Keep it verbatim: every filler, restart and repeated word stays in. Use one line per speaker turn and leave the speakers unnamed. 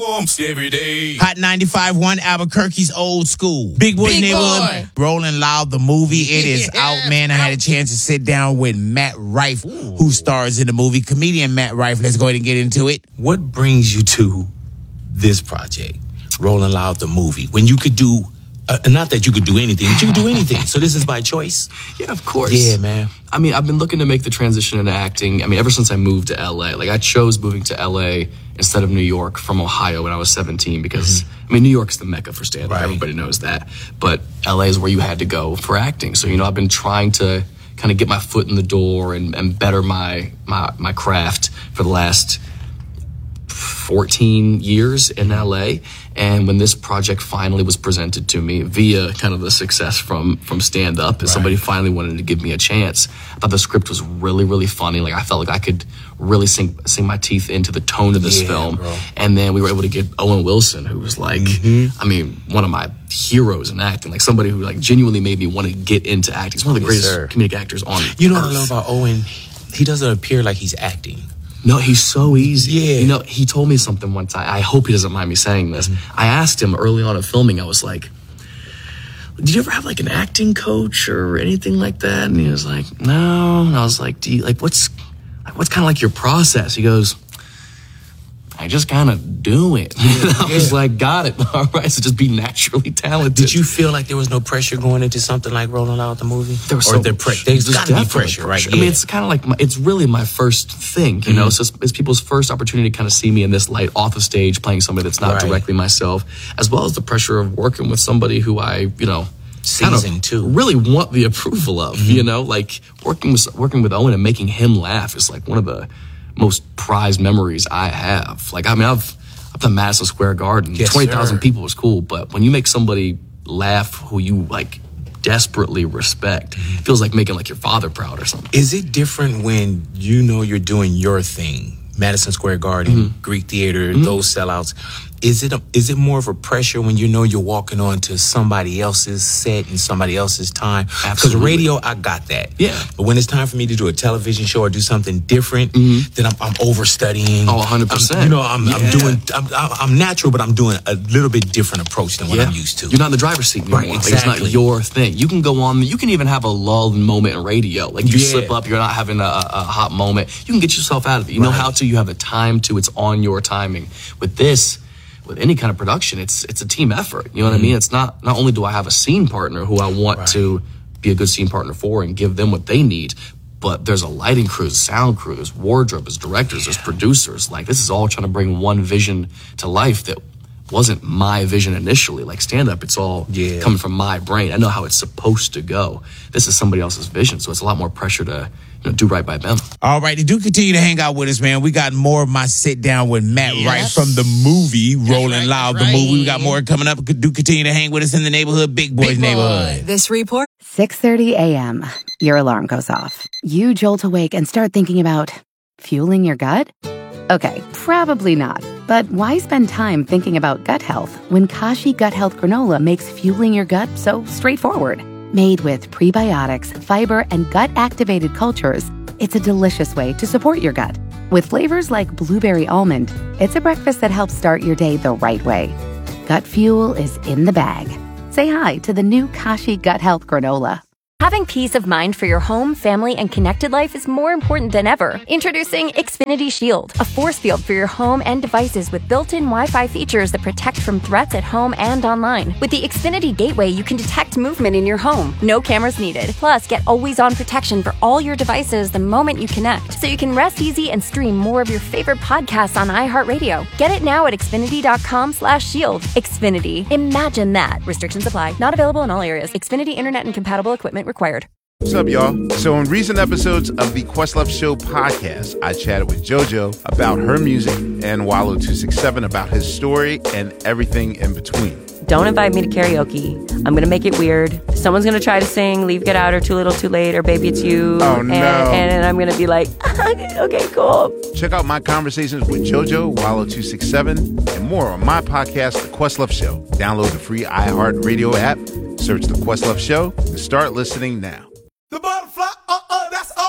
Every day.
Hot ninety-five point one Albuquerque's Old School. Big Boy
Big
Neighborhood.
Boy.
Rolling Loud, the movie. It is
Yeah.
out, man. I had a chance to sit down with Matt Rife, Ooh. who stars in the movie. Comedian Matt Rife. Let's go ahead and get into it.
What brings you to this project, Rolling Loud, the movie, when you could do, uh, not that you could do anything, but you could do anything. So this is by choice?
Yeah, of course.
Yeah, man.
I mean, I've been looking to make the transition into acting. I mean, ever since I moved to L A. Like, I chose moving to L A instead of New York from Ohio when I was seventeen because, mm-hmm. I mean, New York's the mecca for stand-up. Right. Everybody knows that. But L A is where you had to go for acting. So, you know, I've been trying to kind of get my foot in the door and, and better my, my, my craft for the last fourteen years in L A. And when this project finally was presented to me via kind of the success from from stand up, and right. somebody finally wanted to give me a chance, I thought the script was really, really funny. Like, I felt like I could really sink sink my teeth into the tone of this
yeah,
film.
Bro.
And then we were able to get Owen Wilson, who was like, mm-hmm. I mean, one of my heroes in acting, like somebody who like genuinely made me want to get into acting. He's one of the
yes,
greatest
sir.
comedic actors on
You know
earth.
what I love about Owen? He doesn't appear like he's acting.
No, he's so easy.
Yeah.
You know, he told me something one time. I hope he doesn't mind me saying this. Mm-hmm. I asked him early on in filming, I was like, did you ever have like an acting coach or anything like that? And he was like, no. And I was like, do you, like, what's, like, what's kind of like your process? He goes, I just kind of do it. Yeah, and I yeah. was like, got it. All right, so just be naturally talented.
Did you feel like there was no pressure going into something like Rolling Loud, the movie?
There was
or
so
there pre- there's got to be pressure, right?
I
Yeah.
mean, it's kind of like, my, it's really my first thing, you mm-hmm. know? So it's, it's people's first opportunity to kind of see me in this light off the stage, playing somebody that's not
right.
directly myself, as well as the pressure of working with somebody who I, you know,
season two
really want the approval of, mm-hmm. you know? Like, working with, working with Owen and making him laugh is like one of the most prized memories I have. Like, I mean, I've, I've done Madison Square Garden.
Yes,
twenty thousand people was cool, but when you make somebody laugh who you, like, desperately respect, mm-hmm. it feels like making, like, your father proud or something.
Is it different when you know you're doing your thing? Madison Square Garden, mm-hmm. Greek Theater, mm-hmm. those sellouts. Is it a, is it more of a pressure when you know you're walking on to somebody else's set and somebody else's time? Because radio, I got that.
Yeah.
But when it's time for me to do a television show or do something different, mm-hmm. then I'm, I'm overstudying.
Oh, one hundred percent.
I'm, you know, I'm,
yeah.
I'm doing, I'm, I'm natural, but I'm doing a little bit different approach than what
yeah.
I'm used to.
You're not in the driver's seat anymore.
Right,
exactly.
exactly.
Like, it's not your thing. You can go on, you can even have a lull moment in radio. Like, you
yeah.
slip up, you're not having a, a hot moment. You can get yourself out of it. You right. know how to, you have the time to, it's on your timing. With this, with any kind of production, it's it's a team effort. You know what mm-hmm. I mean? It's not, not only do I have a scene partner who I want right. to be a good scene partner for and give them what they need, but there's a lighting crew, there's sound crew, there's wardrobe, there's directors, yeah. there's producers. Like, this is all trying to bring one vision to life that wasn't my vision initially. Like, stand-up, it's all
yeah.
coming from my brain. I know how it's supposed to go. This is somebody else's vision, so it's a lot more pressure to, you know, do right by them.
All right, do continue to hang out with us, man. We got more of my sit down with Matt yes. Rife from the movie Rolling right, Loud, right. the movie. We got more coming up. Do continue to hang with us in the neighborhood, Big Boys Big Neighborhood.
Boy. This report.
six thirty a.m. Your alarm goes off. You jolt awake and start thinking about fueling your gut? Okay, probably not. But why spend time thinking about gut health when Kashi Gut Health Granola makes fueling your gut so straightforward? Made with prebiotics, fiber, and gut-activated cultures, it's a delicious way to support your gut. With flavors like blueberry almond, it's a breakfast that helps start your day the right way. Gut fuel is in the bag. Say hi to the new Kashi Gut Health Granola.
Having peace of mind for your home, family, and connected life is more important than ever. Introducing Xfinity Shield, a force field for your home and devices with built-in Wi-Fi features that protect from threats at home and online. With the Xfinity Gateway, you can detect movement in your home. No cameras needed. Plus, get always-on protection for all your devices the moment you connect, so you can rest easy and stream more of your favorite podcasts on iHeartRadio. Get it now at Xfinity.com slash shield. Xfinity. Imagine that. Restrictions apply. Not available in all areas. Xfinity Internet and compatible equipment required.
What's up, y'all? So in recent episodes of the Questlove Show podcast, I chatted with JoJo about her music and Wallow two sixty-seven about his story and everything in between.
Don't invite me to karaoke. I'm going to make it weird. Someone's going to try to sing Leave, Get Out, or Too Little, Too Late, or Baby It's You.
Oh, no.
And, and I'm going to be like, okay, cool.
Check out my conversations with JoJo, Wallow two sixty-seven, and more on my podcast, The Questlove Show. Download the free iHeartRadio app, search The Questlove Show, and start listening now.